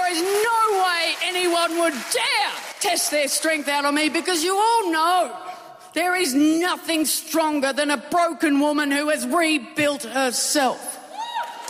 there is no way anyone would dare test their strength out on me, because you all know there is nothing stronger than a broken woman who has rebuilt herself.